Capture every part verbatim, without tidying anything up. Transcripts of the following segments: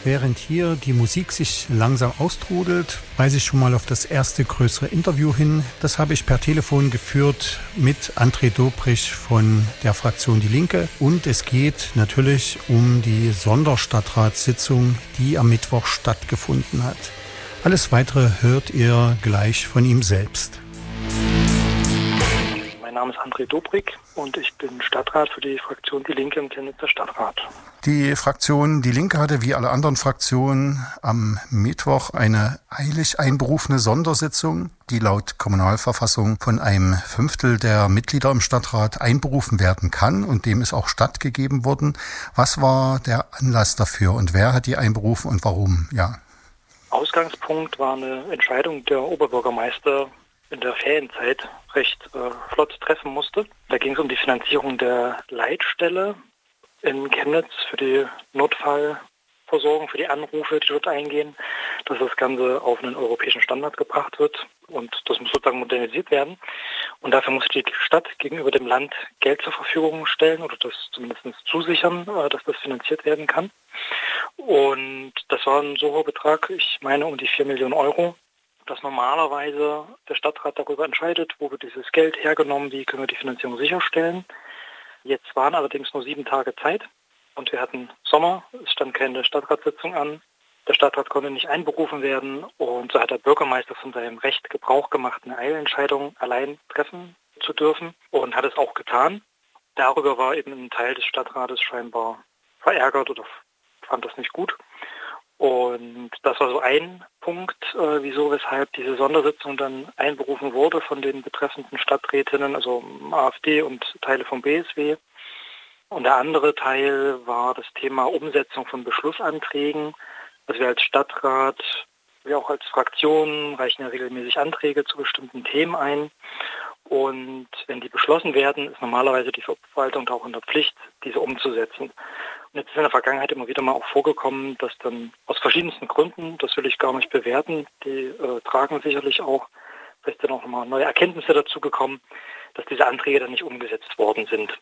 während hier die Musik sich langsam austrudelt, weise ich schon mal auf das erste größere Interview hin. Das habe ich per Telefon geführt mit André Dobrich von der Fraktion Die Linke. Und es geht natürlich um die Sonderstadtratssitzung, die am Mittwoch stattgefunden hat. Alles Weitere hört ihr gleich von ihm selbst. Mein Name ist André Dobrich und ich bin Stadtrat für die Fraktion Die Linke im Chemnitzer Stadtrat. Die Fraktion Die Linke hatte wie alle anderen Fraktionen am Mittwoch eine eilig einberufene Sondersitzung, die laut Kommunalverfassung von einem Fünftel der Mitglieder im Stadtrat einberufen werden kann, und dem ist auch stattgegeben worden. Was war der Anlass dafür und wer hat die einberufen und warum? Ja. Ausgangspunkt war eine Entscheidung der Oberbürgermeister in der Ferienzeit recht äh, flott treffen musste. Da ging es um die Finanzierung der Leitstelle in Chemnitz für die Notfallversorgung, für die Anrufe, die dort eingehen, dass das Ganze auf einen europäischen Standard gebracht wird und das muss sozusagen modernisiert werden. Und dafür muss die Stadt gegenüber dem Land Geld zur Verfügung stellen oder das zumindest zusichern, äh, dass das finanziert werden kann. Und das war ein so hoher Betrag, ich meine um die vier Millionen Euro, dass normalerweise der Stadtrat darüber entscheidet, wo wird dieses Geld hergenommen, wie können wir die Finanzierung sicherstellen. Jetzt waren allerdings nur sieben Tage Zeit und wir hatten Sommer, es stand keine Stadtratssitzung an, der Stadtrat konnte nicht einberufen werden und so hat der Bürgermeister von seinem Recht Gebrauch gemacht, eine Eilentscheidung allein treffen zu dürfen und hat es auch getan. Darüber war eben ein Teil des Stadtrates scheinbar verärgert oder fand das nicht gut. Und das war so ein Punkt, äh, wieso, weshalb diese Sondersitzung dann einberufen wurde von den betreffenden Stadträtinnen, also AfD und Teile vom B S W. Und der andere Teil war das Thema Umsetzung von Beschlussanträgen. Also wir als Stadtrat, wir auch als Fraktion reichen ja regelmäßig Anträge zu bestimmten Themen ein. Und wenn die beschlossen werden, ist normalerweise die Verwaltung da auch in der Pflicht, diese umzusetzen. Und jetzt ist in der Vergangenheit immer wieder mal auch vorgekommen, dass dann aus verschiedensten Gründen, das will ich gar nicht bewerten, die äh, tragen sicherlich auch, vielleicht sind auch nochmal neue Erkenntnisse dazu gekommen, dass diese Anträge dann nicht umgesetzt worden sind.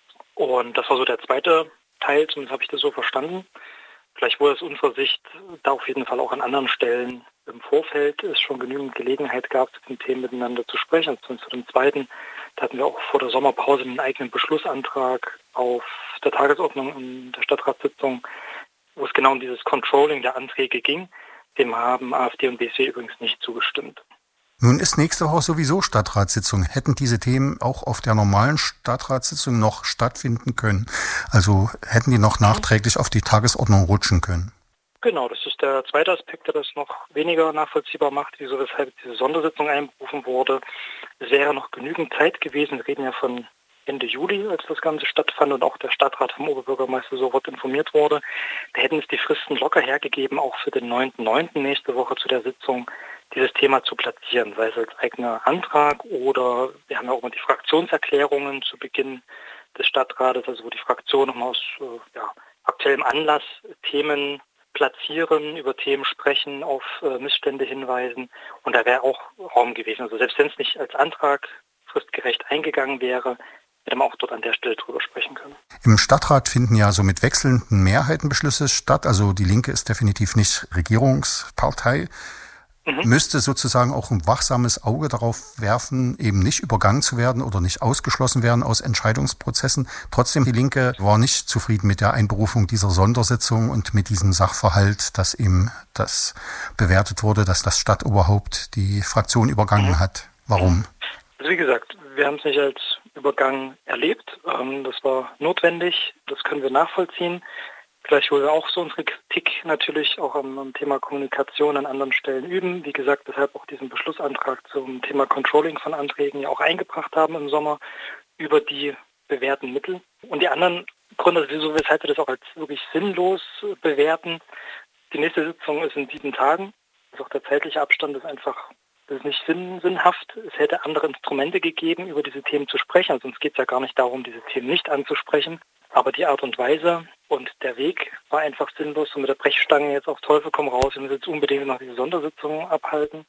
Und das war so der zweite Teil, zumindest habe ich das so verstanden. Vielleicht wurde es unserer Sicht da auf jeden Fall auch an anderen Stellen im Vorfeld es schon genügend Gelegenheit gab, zu den Themen miteinander zu sprechen. Und zu dem zweiten, da hatten wir auch vor der Sommerpause einen eigenen Beschlussantrag auf der Tagesordnung in der Stadtratssitzung, wo es genau um dieses Controlling der Anträge ging. Dem haben AfD und B S W übrigens nicht zugestimmt. Nun ist nächste Woche sowieso Stadtratssitzung. Hätten diese Themen auch auf der normalen Stadtratssitzung noch stattfinden können? Also hätten die noch nachträglich auf die Tagesordnung rutschen können? Genau, das ist der zweite Aspekt, der das noch weniger nachvollziehbar macht, wieso weshalb diese Sondersitzung einberufen wurde. Es wäre noch genügend Zeit gewesen, wir reden ja von Ende Juli, als das Ganze stattfand und auch der Stadtrat vom Oberbürgermeister sofort informiert wurde. Da hätten es die Fristen locker hergegeben, auch für den neunten neunten nächste Woche zu der Sitzung dieses Thema zu platzieren, sei es als eigener Antrag oder wir haben ja auch immer die Fraktionserklärungen zu Beginn des Stadtrates, also wo die Fraktion nochmal aus äh, ja, aktuellem Anlass Themen platzieren, über Themen sprechen, auf äh, Missstände hinweisen und da wäre auch Raum gewesen. Also selbst wenn es nicht als Antrag fristgerecht eingegangen wäre, hätte man auch dort an der Stelle drüber sprechen können. Im Stadtrat finden ja so mit wechselnden Mehrheiten Beschlüsse statt. Also die Linke ist definitiv nicht Regierungspartei. Mhm. Müsste sozusagen auch ein wachsames Auge darauf werfen, eben nicht übergangen zu werden oder nicht ausgeschlossen werden aus Entscheidungsprozessen. Trotzdem, die Linke war nicht zufrieden mit der Einberufung dieser Sondersitzung und mit diesem Sachverhalt, dass eben das bewertet wurde, dass das Stadtoberhaupt die Fraktion übergangen mhm. hat. Warum? Also wie gesagt, wir haben es nicht als Übergang erlebt. Das war notwendig, das können wir nachvollziehen. Vielleicht wollen wir auch so unsere Kritik natürlich auch am, am Thema Kommunikation an anderen Stellen üben. Wie gesagt, deshalb auch diesen Beschlussantrag zum Thema Controlling von Anträgen ja auch eingebracht haben im Sommer über die bewährten Mittel. Und die anderen Gründe, wieso, weshalb wir das auch als wirklich sinnlos bewerten. Die nächste Sitzung ist in sieben Tagen. Also auch der zeitliche Abstand ist einfach das ist nicht sinn, sinnhaft. Es hätte andere Instrumente gegeben, über diese Themen zu sprechen. Also uns geht es ja gar nicht darum, diese Themen nicht anzusprechen. Aber die Art und Weise und der Weg war einfach sinnlos. Und mit der Brechstange jetzt auf Teufel komm raus. Wir müssen jetzt unbedingt noch diese Sondersitzung abhalten.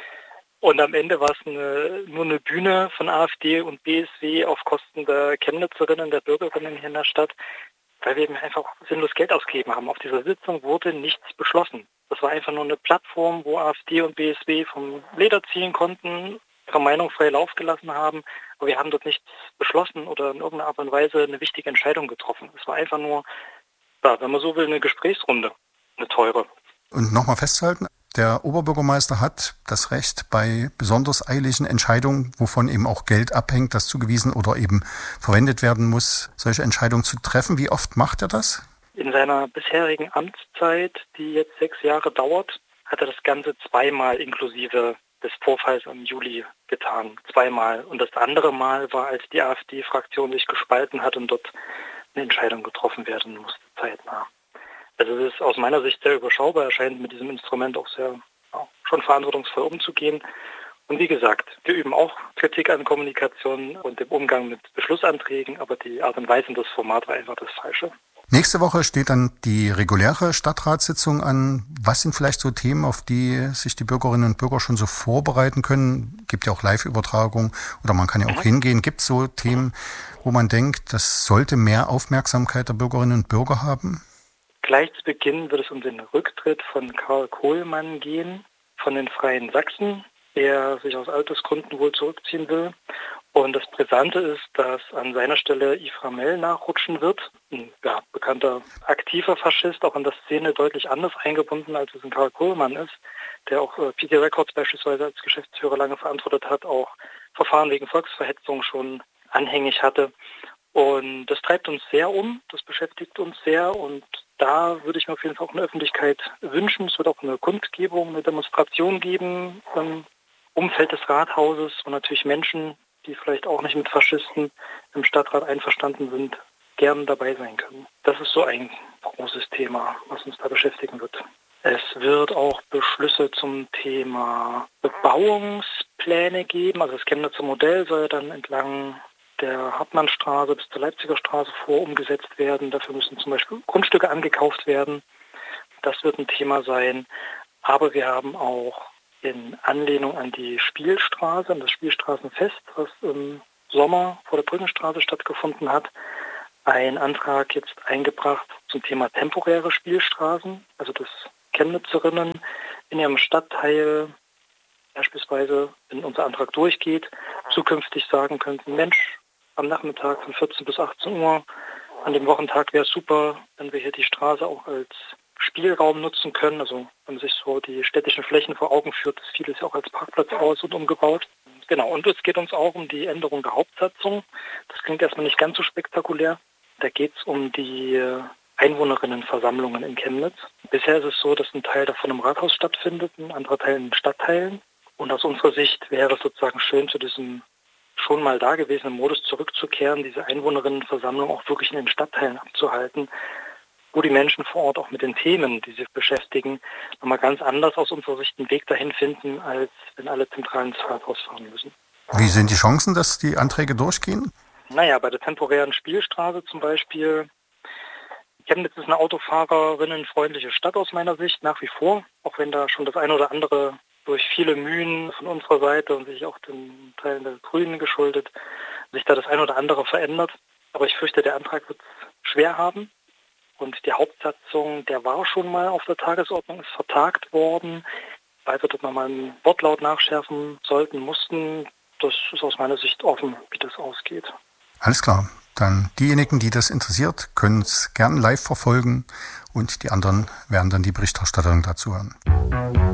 Und am Ende war es eine, nur eine Bühne von AfD und B S W auf Kosten der Chemnitzerinnen, der Bürgerinnen hier in der Stadt, weil wir eben einfach sinnlos Geld ausgegeben haben. Auf dieser Sitzung wurde nichts beschlossen. Das war einfach nur eine Plattform, wo AfD und B S W vom Leder ziehen konnten, ihre Meinung frei Lauf gelassen haben. Aber wir haben dort nichts beschlossen oder in irgendeiner Art und Weise eine wichtige Entscheidung getroffen. Es war einfach nur, ja, wenn man so will, eine Gesprächsrunde, eine teure. Und nochmal festzuhalten, der Oberbürgermeister hat das Recht, bei besonders eiligen Entscheidungen, wovon eben auch Geld abhängt, das zugewiesen oder eben verwendet werden muss, solche Entscheidungen zu treffen. Wie oft macht er das? In seiner bisherigen Amtszeit, die jetzt sechs Jahre dauert, hat er das Ganze zweimal inklusive des Vorfalls im Juli getan. Zweimal. Und das andere Mal war, als die AfD-Fraktion sich gespalten hat und dort eine Entscheidung getroffen werden musste, zeitnah. Also es ist aus meiner Sicht sehr überschaubar, er scheint mit diesem Instrument auch sehr ja, schon verantwortungsvoll umzugehen. Und wie gesagt, wir üben auch Kritik an Kommunikation und dem Umgang mit Beschlussanträgen, aber die Art und Weise und das Format war einfach das Falsche. Nächste Woche steht dann die reguläre Stadtratssitzung an. Was sind vielleicht so Themen, auf die sich die Bürgerinnen und Bürger schon so vorbereiten können? Gibt ja auch Live-Übertragung oder man kann ja auch mhm. hingehen. Gibt es so Themen, wo man denkt, das sollte mehr Aufmerksamkeit der Bürgerinnen und Bürger haben? Gleich zu Beginn wird es um den Rücktritt von Karl Kohlmann gehen, von den Freien Sachsen, der sich aus Altersgründen wohl zurückziehen will. Und das Brisante ist, dass an seiner Stelle Yves Ramel nachrutschen wird. Ein ja, bekannter aktiver Faschist, auch in der Szene deutlich anders eingebunden, als es ein Karl Kohlmann ist, der auch äh, P T Records beispielsweise als Geschäftsführer lange verantwortet hat, auch Verfahren wegen Volksverhetzung schon anhängig hatte. Und das treibt uns sehr um, das beschäftigt uns sehr und da würde ich mir auf jeden Fall auch eine Öffentlichkeit wünschen. Es wird auch eine Kundgebung, eine Demonstration geben im Umfeld des Rathauses, wo natürlich Menschen, die vielleicht auch nicht mit Faschisten im Stadtrat einverstanden sind, gerne dabei sein können. Das ist so ein großes Thema, was uns da beschäftigen wird. Es wird auch Beschlüsse zum Thema Bebauungspläne geben. Also das Chemnitzer Modell soll dann entlang der Hartmannstraße bis zur Leipziger Straße vor umgesetzt werden. Dafür müssen zum Beispiel Grundstücke angekauft werden. Das wird ein Thema sein. Aber wir haben auch in Anlehnung an die Spielstraße, an das Spielstraßenfest, was im Sommer vor der Brückenstraße stattgefunden hat, einen Antrag jetzt eingebracht zum Thema temporäre Spielstraßen. Also dass Chemnitzerinnen in ihrem Stadtteil beispielsweise, wenn unser Antrag durchgeht, zukünftig sagen könnten, Mensch, am Nachmittag von vierzehn bis achtzehn Uhr, an dem Wochentag wäre es super, wenn wir hier die Straße auch als Spielraum nutzen können. Also wenn man sich so die städtischen Flächen vor Augen führt, ist vieles ja auch als Parkplatz aus- und umgebaut. Genau, und es geht uns auch um die Änderung der Hauptsatzung. Das klingt erstmal nicht ganz so spektakulär. Da geht es um die Einwohnerinnenversammlungen in Chemnitz. Bisher ist es so, dass ein Teil davon im Rathaus stattfindet, ein anderer Teil in den Stadtteilen. Und aus unserer Sicht wäre es sozusagen schön, zu diesem schon mal dagewesenen Modus zurückzukehren, diese Einwohnerinnenversammlung auch wirklich in den Stadtteilen abzuhalten, wo die Menschen vor Ort auch mit den Themen, die sie beschäftigen, nochmal ganz anders aus unserer Sicht einen Weg dahin finden, als wenn alle zentral ins Rathaus fahren müssen. Wie sind die Chancen, dass die Anträge durchgehen? Naja, bei der temporären Spielstraße zum Beispiel. Chemnitz ist eine autofahrerinnenfreundliche Stadt aus meiner Sicht, nach wie vor, auch wenn da schon das eine oder andere durch viele Mühen von unserer Seite und sich auch den Teilen der Grünen geschuldet, sich da das eine oder andere verändert. Aber ich fürchte, der Antrag wird es schwer haben. Und die Hauptsatzung, der war schon mal auf der Tagesordnung, ist vertagt worden, weil wir dort nochmal einen Wortlaut nachschärfen sollten, mussten. Das ist aus meiner Sicht offen, wie das ausgeht. Alles klar. Dann diejenigen, die das interessiert, können es gern live verfolgen und die anderen werden dann die Berichterstattung dazu hören.